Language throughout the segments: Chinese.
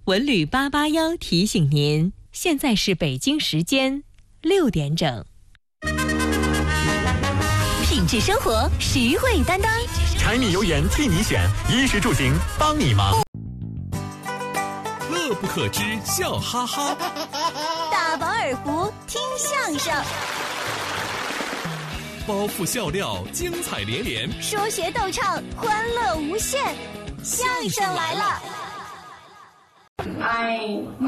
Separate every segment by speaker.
Speaker 1: 文旅881提醒您，现在是北京时间6点整。品质生活，实惠担当，
Speaker 2: 柴米油盐替你选，衣食住行帮你忙。
Speaker 3: 乐不可支，笑哈哈；
Speaker 4: 大饱耳福，听相声；
Speaker 3: 包袱笑料，精彩连连；
Speaker 4: 说学逗唱，欢乐无限。相声来了！
Speaker 5: 哎，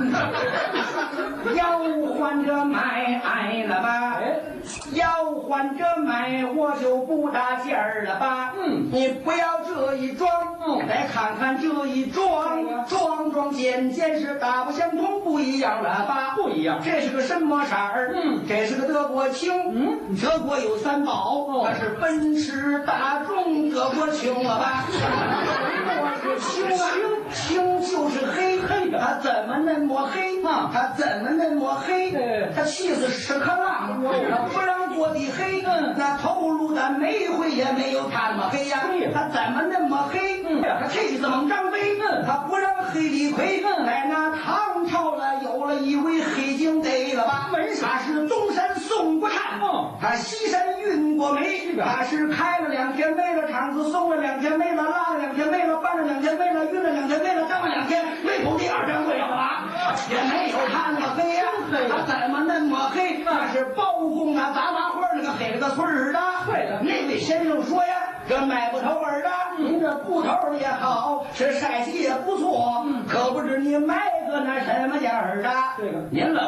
Speaker 5: 要换着买了吧？要换着买，我就不搭劲儿了吧？你不要这一装，来看看这一装，装装件件是大不相同，不一样了吧？不一样，这是个什么色儿？这是个德国青。德国有3宝，它是奔驰、大众、德国青了吧？我是青啊，青就是黑。他怎么那么黑？他怎么那么黑？他气死屎壳郎，他不让做的黑。那头颅的煤灰也没有他那么黑呀。他怎么那么黑？他气死猛张飞，他不让黑李逵。在那唐朝了，有了一位黑警逮了吧？他是东山送过炭，他西山运过煤，他是开了2天煤了，厂子送了2天煤了，拉了2天煤了，搬了2天煤了，运了2天煤了，当了2天煤口第2天会了吧？也没有他那么黑呀，他怎么那么黑？那是包公那杂花会那个黑了个村儿的。对了，那位先生说呀，这买不头儿的，您这布头也好，是晒洗也不错，可不知你买个那什么价儿的？对了，您了